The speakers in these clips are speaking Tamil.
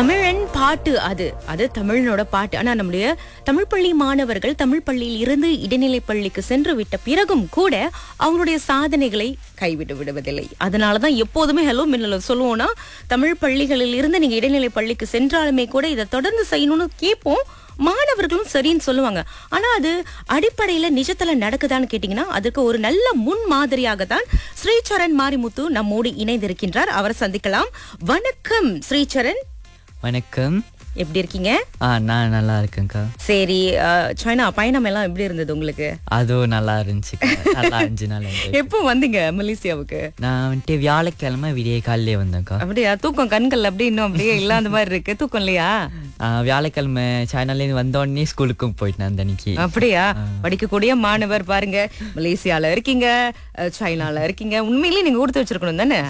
தமிழன் பாட்டு அது அது தமிழனோட பாட்டு. ஆனா நம்முடைய தமிழ் பள்ளி மாணவர்கள் தமிழ் பள்ளியில் இருந்து இடைநிலை பள்ளிக்கு சென்று விட்ட பிறகும் கூட அவங்களுடைய சாதனைகளை கைவிட்டு விடுவதில்லை. அதனாலதான் எப்போதுமே ஹலோ மின்னல சொல்லுவோம்னா, தமிழ் பள்ளிகளில் இருந்து நீங்க இடைநிலை பள்ளிக்கு சென்றாலுமே கூட இதை தொடர்ந்து செய்யணும்னு கேட்போம். மாணவர்களும் சரின்னு சொல்லுவாங்க. ஆனா அது அடிப்படையில நிஜத்துல நடக்குதான்னு கேட்டீங்கன்னா, அதுக்கு ஒரு நல்ல முன் மாதிரியாக தான் ஸ்ரீசரண் மாரிமுத்து நம்மோடு இணைந்திருக்கின்றார். அவரை சந்திக்கலாம். வணக்கம் ஸ்ரீசரண். வணக்கம். எப்படி இருக்கீங்க? நான் நல்லா இருக்கேன்க்கா. சரி, சைனா பயணம் எல்லாம் எப்படி இருந்தது உங்களுக்கு? அதுவும் நல்லா இருந்துச்சு. நல்லா 5 நாள். எப்போ வந்தீங்க மலேசியாவுக்கு? நான் வந்துட்டு வியாழக்கிழமை விடிய காலையிலே வந்தேன்க்கா. அப்படியா? தூக்கம் கண்கள் அப்படி இன்னும் அப்படியே இல்லாத மாதிரி இருக்கு. தூக்கம் இல்லையா? வியாழக்கிழமை சைனாலேருந்து வந்தோடனே ஸ்கூலுக்கும் போயிட்டேன் அந்த அன்னைக்கு. அப்படியா? படிக்கக்கூடிய மாணவர் பாருங்க, மலேசியால இருக்கீங்க, சைனால இருக்கீங்க. உண்மையிலேயே நீங்க கொடுத்து வச்சிருக்கணும் தானே?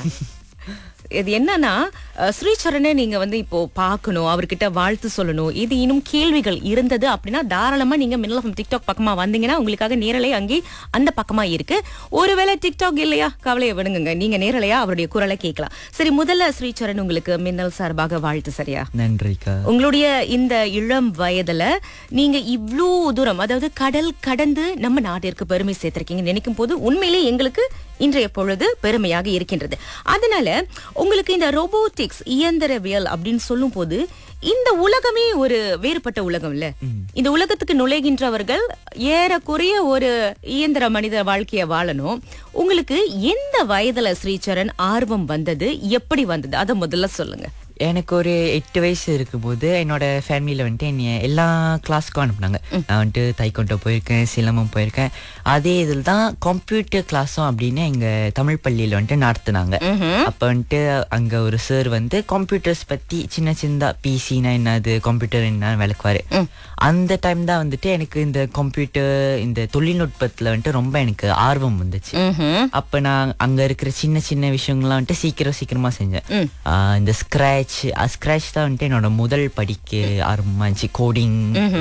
இது என்னன்னா, ஸ்ரீசரணை நீங்க இப்போ பார்க்கணும், அவர்கிட்ட வாழ்த்து சொல்லணும், இது இன்னும் கேள்விகள் இருந்தது அப்படின்னா தாராளமா நீங்க மின்னல் டிக்டாக் பக்கமா வந்தீங்கன்னா உங்களுக்காக நேரலை அங்கே அந்த பக்கமா இருக்கு. ஒருவேளை டிக்டாக் இல்லையா, கவலையை விடுங்க, நீங்க நேரலையா அவருடைய குரலை கேட்கலாம். சரி, முதல்ல ஸ்ரீசரண் உங்களுக்கு மின்னல் சார்பாக வாழ்த்து. சரியா? நன்றிக்கா. உங்களுடைய இந்த இளம் வயதுல நீங்க இவ்ளோ தூரம், அதாவது கடல் கடந்து நம்ம நாட்டிற்கு பெருமை சேர்த்திருக்கீங்க நினைக்கும் போது உண்மையிலேயே எங்களுக்கு இன்றைய பொழுது பெருமையாக இருக்கின்றது. அதனால உங்களுக்கு இந்த ரோபோட்டிக்ஸ், இயந்திரவியல் அப்படின்னு சொல்லும் போது இந்த உலகமே ஒரு வேறுபட்ட உலகம் இல்ல. இந்த உலகத்துக்கு நுழைகின்றவர்கள் ஏறக்குறைய ஒரு இயந்திர மனித வாழ்க்கைய வாழணும். உங்களுக்கு எந்த வயதுல ஸ்ரீசரண் ஆர்வம் வந்தது, எப்படி வந்தது, அதை முதல்ல சொல்லுங்க. எனக்கு ஒரு 8 வயசு இருக்கும்போது என்னோட ஃபேமிலியில் வந்துட்டு என்னை எல்லா கிளாஸுக்கும் அனுப்புனாங்க. நான் வந்துட்டு தைக்கொண்டோ போயிருக்கேன், சிலம்பம் போயிருக்கேன். அதே இதில் தான் கம்ப்யூட்டர் கிளாஸும் அப்படின்னு எங்கள் தமிழ் பள்ளியில் வந்துட்டு நடத்துனாங்க. அப்போ வந்துட்டு அங்கே ஒரு சார் வந்து கம்ப்யூட்டர்ஸ் பற்றி சின்ன சின்ன பிசினா என்னது, கம்ப்யூட்டர் என்ன விளக்குவார். அந்த டைம் தான் வந்துட்டு எனக்கு இந்த கம்ப்யூட்டர், இந்த தொழில்நுட்பத்தில் வந்துட்டு ரொம்ப எனக்கு ஆர்வம் வந்துச்சு. அப்போ நான் அங்கே இருக்கிற சின்ன சின்ன விஷயங்கள்லாம் வந்துட்டு சீக்கிரமாக செஞ்சேன். இந்த ஸ்க்ராட்ச் தான் வந்துட்டு என்னோட முதல் படிக்க ஆரம்பிச்சு கோடிங்.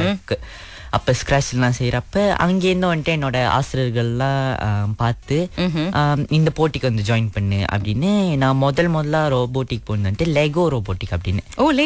அப்போ ஸ்க்ராட்ச்லாம் செய்கிறப்ப அங்கேருந்து வந்துட்டு என்னோட ஆசிரியர்கள்லாம் பார்த்து இந்த போட்டிக்கு வந்து ஜாயின் பண்ணு அப்படின்னு நான் முதல்ல ரோபோட்டிக் போனது வந்துட்டு லெகோ ரோபோட்டிக் அப்படின்னு.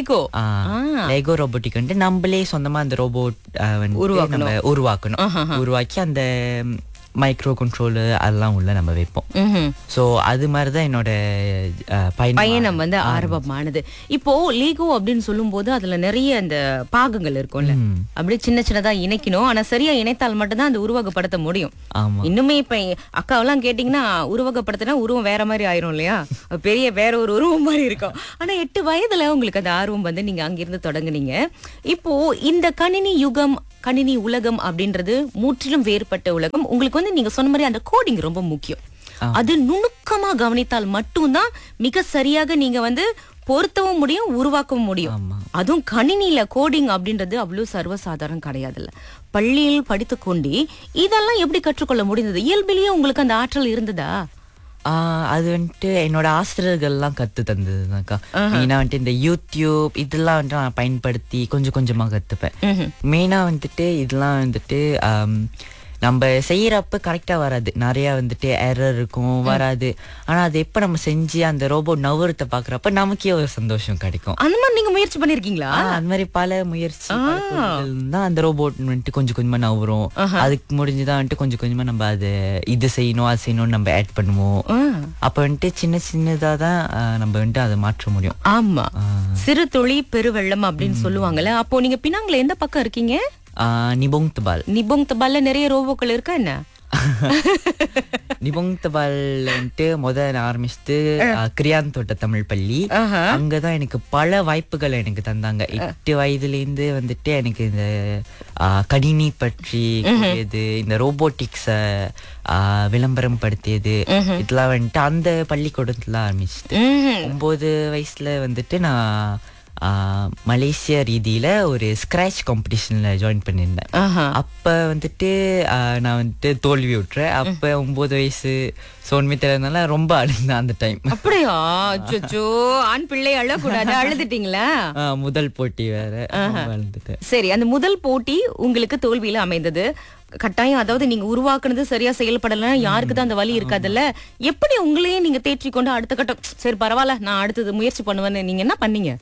லெகோ ரோபோட்டிக் வந்துட்டு நம்மளே சொந்தமா அந்த ரோபோட் வந்து உருவாக்கி அந்த மைக்ரோ கண்ட்ரோலர் அதெல்லாம் உள்ள நம்ம வைப்போம். சோ அது மாதிரிதான் என்னோட பயணம் வந்து ஆரம்பமானது. இப்போ லீகோ அப்படின்னு சொல்லும் போது அதுல நிறைய அந்த பாகங்கள் இருக்கும்ல, அப்படியே சின்ன சின்னதா இணைக்கணும். ஆனா சரியா இணைத்தால் மட்டும்தான் அந்த உருவகப்படுத்த முடியும். இன்னுமே இப்ப அக்காவெல்லாம் கேட்டீங்கன்னா உருவகப்படுத்தினா உருவம் வேற மாதிரி ஆயிரும் இல்லையா, பெரிய வேற ஒரு உருவம் மாதிரி இருக்கும். ஆனா 8 வயதுல உங்களுக்கு அந்த ஆர்வம் வந்து நீங்க அங்கிருந்து தொடங்குனீங்க. இப்போ இந்த கணினி யுகம், கணினி உலகம் அப்படின்றது முற்றிலும் வேறுபட்ட உலகம். உங்களுக்கு வந்து நீங்க சொன்ன மாதிரி அந்த கோடிங் ரொம்ப முக்கியம். அது நுணுக்கமா கவனித்தால் மட்டும்தான் மிக சரியாக நீங்க வந்து பொருத்தவும் முடியும், உருவாக்கவும் முடியும். அதுவும் கணினியில கோடிங் அப்படின்றது அவ்வளவு சர்வசாதாரணம் கிடையாதுல்ல. பள்ளியில் படித்துக்கொண்டே இதெல்லாம் எப்படி கற்றுக்கொள்ள முடிந்தது? இயல்பிலேயே உங்களுக்கு அந்த ஆற்றல் இருந்ததா? அது வந்துட்டு என்னோட ஆசிரியர்கள்லாம் கத்து தந்ததுதான்க்கா. மெயினா வந்துட்டு இந்த யூடியூப் இதெல்லாம் வந்துட்டு நான் பயன்படுத்தி கொஞ்சம் கொஞ்சமா கத்துப்பேன். மெயினா வந்துட்டு இதெல்லாம் வந்துட்டு நம்ம செய்யறப்ப கரெக்டா வராது, நிறைய வந்துட்டு எரர் இருக்கும், வராது. ஆனா அது எப்ப நம்ம செஞ்சு அந்த ரோபோட் நவரத்தை பாக்குறப்ப நமக்கே ஒரு சந்தோஷம் கிடைக்கும். அந்த மாதிரி நீங்க முயற்சி பண்ணிருக்கீங்களா? அந்த மாதிரி பல முயற்சி தான் அந்த ரோபோட் வந்துட்டு கொஞ்சம் கொஞ்சமா நவரும். அதுக்கு முடிஞ்சுதான் வந்துட்டு கொஞ்சம் கொஞ்சமா நம்ம அது இது செய்யணும் அது செய்யணும்னு நம்ம ஆட் பண்ணுவோம். அப்ப வந்துட்டு சின்ன சின்னதா தான் நம்ம வந்துட்டு அதை மாற்ற முடியும். ஆமா, சிறு துளி பெருவெள்ளம் அப்படின்னு சொல்லுவாங்கல்ல. அப்போ நீங்க பினாங்குல எந்த பக்கம் இருக்கீங்க? நிபோங் தபால். நிபோங் தபால்ல நிறைய ரோபோக்கள் இருக்கா என்ன? நிபோங் தபால் வந்துட்டு முதல் ஆரம்பிச்சுட்டு கிரியான் தோட்ட தமிழ் பள்ளி. அங்கதான் எனக்கு பல வாய்ப்புகள் எனக்கு தந்தாங்க. 8 வயதுலேருந்து வந்துட்டு எனக்கு இந்த கணினி பற்றி கூறியது, இந்த ரோபோட்டிக்ஸ விளம்பரம் படுத்தியது, இதெல்லாம் வந்துட்டு அந்த பள்ளிக்கூடத்துல ஆரம்பிச்சுட்டு 9 வயசுல வந்துட்டு நான் மலேசியா ரீதியில ஒரு ஸ்கிராட்ச் காம்படிஷன்ல ஜாயின் பண்ணியிருந்தேன். அப்ப வந்துட்டு நான் வந்துட்டு தோல்வி விட்டுறேன். அப்ப 9 வயசு சோன்மி தெரியாதனால ரொம்ப அழுந்தேன் அந்த டைம். அப்படியா? ஆண் பிள்ளை அழக்கூடாது, அழுதுட்டீங்களா? முதல் போட்டி வேற, அழுந்துட்டேன். சரி, அந்த முதல் போட்டி உங்களுக்கு தோல்வியில அமைந்தது. கட்டாயம், அதாவது நீங்க உருவாக்குனது சரியா செயல்படல, யாருக்கு தான் அந்த வலி இருக்காதுல்ல. எப்படி உங்களையே நீங்க தேற்றிக்கொண்டு அடுத்த கட்டம் சரி பரவாயில்ல நான் அடுத்தது முயற்சி பண்ணுவேன்னு நீங்க என்ன பண்ணீங்க?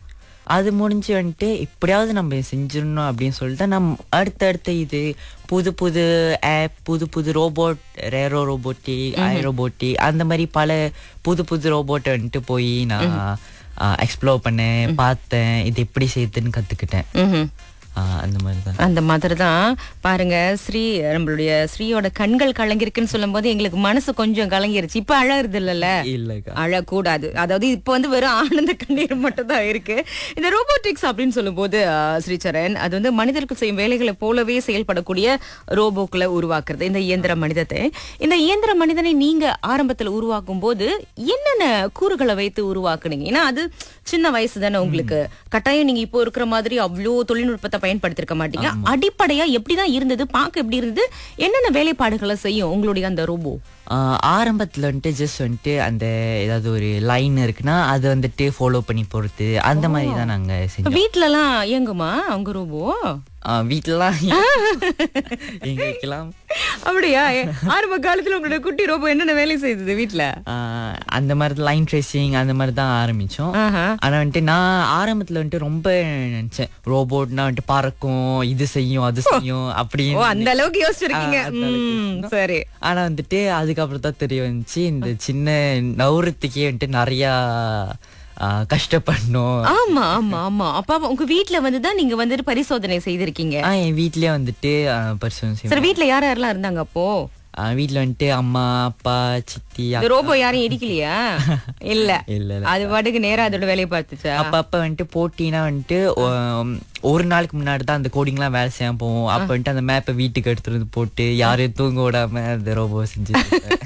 அது முடிஞ்சு வந்துட்டு எப்படியாவது நம்ம செஞ்சிடணும் அப்படின்னு சொல்லிட்டு நம்ம அடுத்தடுத்த இது புது புது ஆப், புது புது ரோபோட், ரேரோ ரோபோட்டி, ஐரோபோட்டி, அந்த மாதிரி பல புது புது ரோபோட்டை வந்துட்டு போய் நான் எக்ஸ்ப்ளோர் பண்ணேன், பார்த்தேன், இது எப்படி செய்யுதுன்னு கற்றுக்கிட்டேன். அந்த மாதிரி தான் பாருங்க. நம்மளுடைய ஸ்ரீயோட கண்கள் கலங்கிருக்குன்னு சொல்லும் போது எங்களுக்கு மனசு கொஞ்சம் கலங்கிருச்சு. இப்ப அழகுது இல்ல, அழக்கூடாது. அதாவது இப்ப வந்து வெறும் ஆனந்த கண்ணீர் மட்டும் தான் இருக்கு. இந்த ரோபோட்டிக்ஸ் அப்படின்னு சொல்லும் போது ஸ்ரீசரண், அது வந்து மனிதர்கள் செய்யும் வேலைகளை போலவே செயல்படக்கூடிய ரோபோக்களை உருவாக்குறது, இந்த இயந்திர மனிதத்தை. இந்த இயந்திர மனிதனை நீங்க ஆரம்பத்துல உருவாக்கும் போது என்னென்ன கூறுகளை வைத்து உருவாக்குனீங்க? ஏன்னா அது சின்ன வயசு தானே உங்களுக்கு. கட்டாயம் நீங்க இப்போ இருக்கிற மாதிரி அவ்வளோ தொழில்நுட்பத்தை பயன்படுத்திருக்க மாட்டீங்க. அடிப்படையா எப்படிதான் இருந்தது, பார்க்க எப்படி இருந்தது, என்னென்ன வேலைப்பாடுகளை செய்யும் உங்களுடைய அந்த ரோபோ? ஆரம்பத்துல வந்துட்டு ஜஸ்ட் வந்துட்டு அந்த ஏதாவது ஒரு லைன் இருக்குன்னா அதை வந்துட்டு ஃபாலோ பண்ணி போறது, அந்த மாதிரி தான் நாங்க செஞ்சோம். வீட்டுல எல்லாம் இயங்குமா உங்க ரோபோ? வீட்டுலாம் எங்க வைக்கலாம். அப்படியா? ஆரம்ப காலத்துல உங்களோட குட்டி ரோபோ என்னென்ன வேலை செய்தது வீட்டுல? அந்த மாதிரி லைன் ட்ரேசிங் அந்த மாதிரி தான் ஆரம்பிச்சோம். ஆனா வந்துட்டு நான் ஆரம்பத்துல வந்துட்டு ரொம்ப நினைச்சேன் ரோபோட்னா வந்துட்டு பறக்கும், இது செய்யும், அது செய்யும் அப்படின்னு. அந்த அளவுக்கு யோசிச்சிருக்கீங்க. சரி. ஆனா வந்துட்டு அதுக்கப்புறம் தான் தெரிய வந்துச்சு இந்த சின்ன நவுறத்துக்கே வந்துட்டு நிறைய கஷ்டப்படணும். ஆமா ஆமா ஆமா. அப்பா உங்க வீட்டுல வந்துதான் நீங்க வந்துட்டு பரிசோதனை செய்திருக்கீங்க? என் வீட்லயே வந்துட்டு பரிசோதனை. சரி, வீட்டுல யார் யாரெல்லாம் இருந்தாங்க அப்போ? வீட்டுல வந்துட்டு அம்மா, அப்பா, சித்தி. ரோபோ யாரையும் இடிக்கலையா? இல்ல இல்ல, அது பாட்டுக்கு நேரா அதோட வேலையை பார்த்துச்சா? அப்ப வந்துட்டு போட்டினா வந்துட்டு ஒரு நாளுக்கு முன்னாடி தான் அந்த கோடிங் எல்லாம் வேலை செய்ய போவோம். அப்ப வந்துட்டு அந்த மேப்பை வீட்டுக்கு எடுத்துட்டு வந்து போட்டு யாரையும் தூங்க விடாம அந்த ரோபோ செஞ்சு.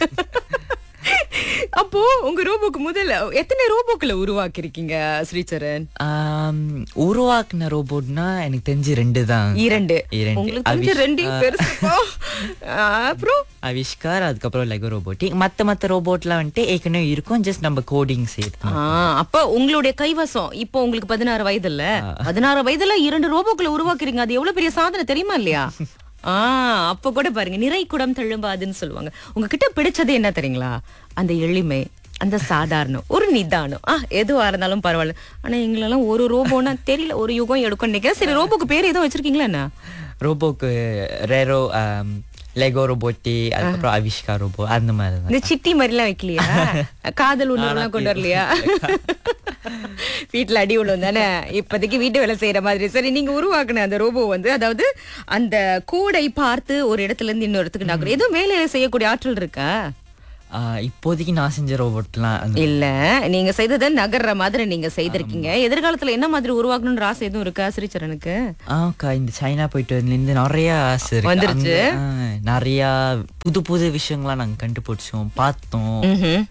அப்போ உங்க ரோபோக்கு முதல்ல எத்தனை ரோபோக்களை உருவாக்கி இருக்கீங்க ஸ்ரீசரண்? உருவாக்குன ரோபோட்னா எனக்கு தெரிஞ்சு 2 தான். 2. உங்களுக்கு 2 அப்புறம் அவிஷ்கார், அதுக்கப்புறம் லெகோ ரோபோட்டிக். மத்த ரோபோட்லாம் வந்துட்டு ஏற்கனவே இருக்கும், ஜஸ்ட் நம்ம கோடிங் செய்யணும். அப்ப உங்களுடைய கைவசம் இப்போ உங்களுக்கு 16 வயது இல்ல, 16 வயதுல 2 ரோபோக்களை உருவாக்குறீங்க. அது எவ்வளவு பெரிய சாதனை தெரியுமா இல்லையா? அப்ப கூட பாருங்க, நிறை குடம் தள்ளும்பாதுன்னு சொல்லுவாங்க. உங்ககிட்ட பிடிச்சது என்ன தெரியுங்களா? அந்த எளிமை, அந்த சாதாரணம், ஒரு நிதானம். எதுவா இருந்தாலும் பரவாயில்ல. ஆனா எங்களெல்லாம் ஒரு ரோபோனா தெரியல, ஒரு யுகம் எடுக்கும் நினைக்கிறேன். சரி, ரோபோக்கு பேர் எதுவும் வச்சிருக்கீங்களா என்ன? ரோபோக்கு ரேரோ, லெகோ ரோபோட்டி, அதுக்கப்புறம் அவிஷ்கார் ரோபோ, அந்த மாதிரி. இந்த சிட்டி மாதிரி எல்லாம் வைக்கலையா? காதல் உள்ளவெல்லாம் கொண்டு வரலையா? வீட்டுல அடி உள்ளவன் தானே இப்போதைக்கு வீட்டு வேலை செய்யற மாதிரி. சரி, நீங்க உருவாக்குன அந்த ரோபோ வந்து, அதாவது அந்த கோடை பார்த்து ஒரு இடத்துல இருந்து இன்னொரு இடத்துக்கு நகரும், எதுவும் வேலையை செய்யக்கூடிய ஆற்றல் இருக்கா? இப்போதைக்கு நான் செஞ்ச ரோபோட்லாம் இல்ல, நீங்க செய்ததை நகர்ற மாதிரி நீங்க செய்திருக்கீங்க. எதிர்காலத்துல என்ன மாதிரி உருவாக்கணும்ன்ற ஆசை எதுவும் இருக்கா ஸ்ரீசரனுக்கு? இந்த சைனா போயிட்டு இருந்து நிறைய ஆசை வந்துருச்சு. நிறைய புது புது விஷயங்கள்லாம் நாங்க கண்டுபிடிச்சோம், பார்த்தோம்.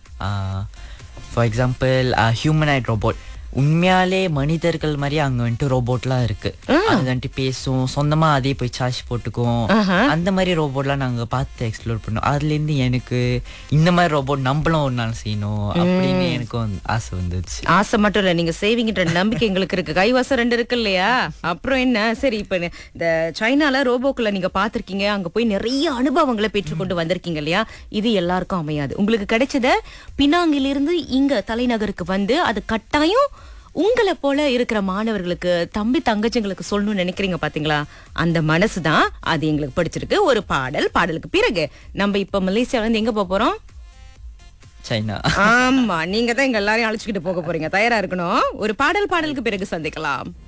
For example humanoid robot. உண்மையாலே மனிதர்கள் மாதிரி அங்க வந்துட்டு ரோபோட்லாம் இருக்கு. அது வந்துட்டு பேசும், சொந்தமா அதே போய் சார்ஜ் போட்டுக்கும். அந்த மாதிரி ரோபோட்லாம் நாங்க பார்த்து எக்ஸ்ப்ளோர் பண்ணோம். அதுல இருந்து எனக்கு இந்த மாதிரி ரோபோட் நம்மளும் ஒரு நாள் செய்யணும் அப்படின்னு எனக்கு ஆசை வந்துச்சு. ஆசை மட்டும் இல்ல, நீங்க சேவிங்கிற நம்பிக்கை எங்களுக்கு இருக்கு. கைவாசம் 2 இருக்கு இல்லையா? அப்புறம் என்ன? சரி, இப்ப இந்த சைனால ரோபோக்களை நீங்க பாத்திருக்கீங்க, அங்க போய் நிறைய அனுபவங்களை பெற்றுக்கொண்டு வந்திருக்கீங்க இல்லையா? இது எல்லாருக்கும் அமையாது. உங்களுக்கு கிடைச்சத பினாங்கிலிருந்து இங்க தலைநகருக்கு வந்து அது கட்டாயம் உங்களை போல இருக்கிற மாணவர்களுக்கு, தம்பி தங்கச்சிங்களுக்கு சொல்லணும்னு நினைக்கிறீங்க பாத்தீங்களா? அந்த மனசுதான் அது எங்களுக்கு பிடிச்சிருக்கு. ஒரு பாடலுக்கு பிறகு நம்ம இப்ப மலேசியால இருந்து எங்க போறோம்? சைனா. ஆமா, நீங்க தான் எங்க எல்லாரையும் அழைச்சுக்கிட்டு போக போறீங்க. தயாரா இருக்கணும். ஒரு பாடலுக்கு பிறகு சந்திக்கலாம்.